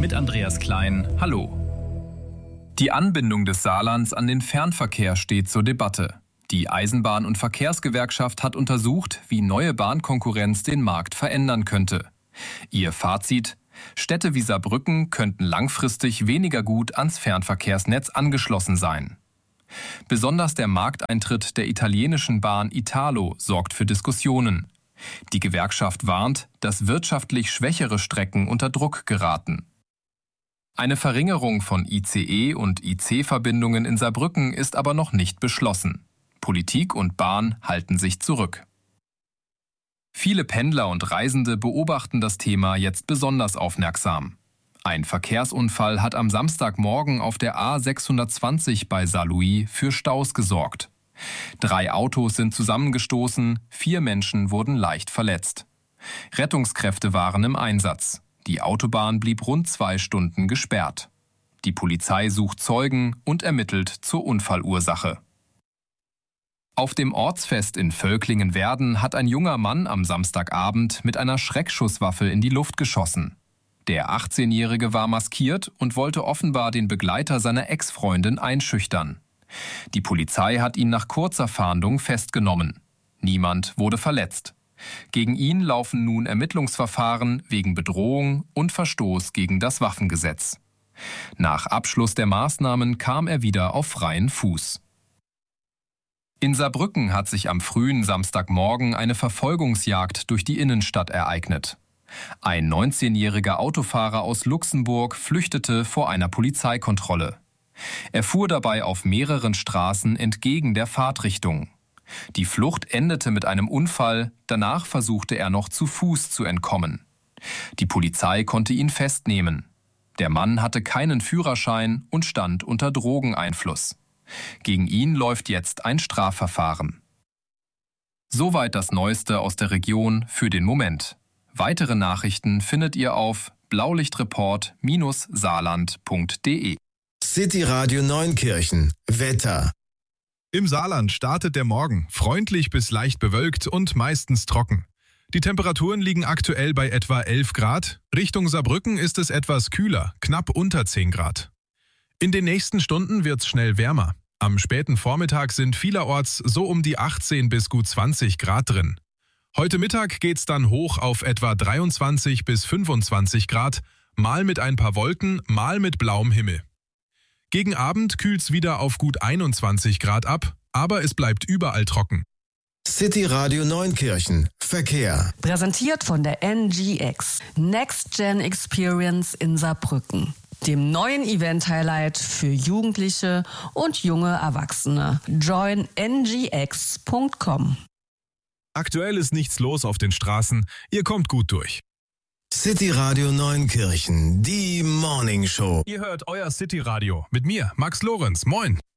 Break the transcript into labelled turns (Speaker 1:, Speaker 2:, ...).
Speaker 1: mit Andreas Klein. Hallo. Die Anbindung des Saarlands an den Fernverkehr steht zur Debatte. Die Eisenbahn- und Verkehrsgewerkschaft hat untersucht, wie neue Bahnkonkurrenz den Markt verändern könnte. Ihr Fazit: Städte wie Saarbrücken könnten langfristig weniger gut ans Fernverkehrsnetz angeschlossen sein. Besonders der Markteintritt der italienischen Bahn Italo sorgt für Diskussionen. Die Gewerkschaft warnt, dass wirtschaftlich schwächere Strecken unter Druck geraten. Eine Verringerung von ICE- und IC-Verbindungen in Saarbrücken ist aber noch nicht beschlossen. Politik und Bahn halten sich zurück. Viele Pendler und Reisende beobachten das Thema jetzt besonders aufmerksam. Ein Verkehrsunfall hat am Samstagmorgen auf der A620 bei Saarlouis für Staus gesorgt. 3 Autos sind zusammengestoßen, 4 Menschen wurden leicht verletzt. Rettungskräfte waren im Einsatz. Die Autobahn blieb rund 2 Stunden gesperrt. Die Polizei sucht Zeugen und ermittelt zur Unfallursache. Auf dem Ortsfest in Völklingen-Werden hat ein junger Mann am Samstagabend mit einer Schreckschusswaffe in die Luft geschossen. Der 18-Jährige war maskiert und wollte offenbar den Begleiter seiner Ex-Freundin einschüchtern. Die Polizei hat ihn nach kurzer Fahndung festgenommen. Niemand wurde verletzt. Gegen ihn laufen nun Ermittlungsverfahren wegen Bedrohung und Verstoß gegen das Waffengesetz. Nach Abschluss der Maßnahmen kam er wieder auf freien Fuß. In Saarbrücken hat sich am frühen Samstagmorgen eine Verfolgungsjagd durch die Innenstadt ereignet. Ein 19-jähriger Autofahrer aus Luxemburg flüchtete vor einer Polizeikontrolle. Er fuhr dabei auf mehreren Straßen entgegen der Fahrtrichtung. Die Flucht endete mit einem Unfall, danach versuchte er noch zu Fuß zu entkommen. Die Polizei konnte ihn festnehmen. Der Mann hatte keinen Führerschein und stand unter Drogeneinfluss. Gegen ihn läuft jetzt ein Strafverfahren. Soweit das Neueste aus der Region für den Moment. Weitere Nachrichten findet ihr auf blaulichtreport-saarland.de.
Speaker 2: City Radio Neunkirchen. Wetter.
Speaker 3: Im Saarland startet der Morgen freundlich bis leicht bewölkt und meistens trocken. Die Temperaturen liegen aktuell bei etwa 11 Grad. Richtung Saarbrücken ist es etwas kühler, knapp unter 10 Grad. In den nächsten Stunden wird's schnell wärmer. Am späten Vormittag sind vielerorts so um die 18 bis gut 20 Grad drin. Heute Mittag geht's dann hoch auf etwa 23 bis 25 Grad, mal mit ein paar Wolken, mal mit blauem Himmel. Gegen Abend kühlt's wieder auf gut 21 Grad ab, aber es bleibt überall trocken.
Speaker 2: City Radio Neunkirchen. Verkehr.
Speaker 4: Präsentiert von der NGX. Next Gen Experience in Saarbrücken. Dem neuen Event-Highlight für Jugendliche und junge Erwachsene. Join ngx.com.
Speaker 3: Aktuell ist nichts los auf den Straßen. Ihr kommt gut durch.
Speaker 2: City Radio Neunkirchen, die Morning Show.
Speaker 3: Ihr hört euer City Radio mit mir, Max Lorenz. Moin.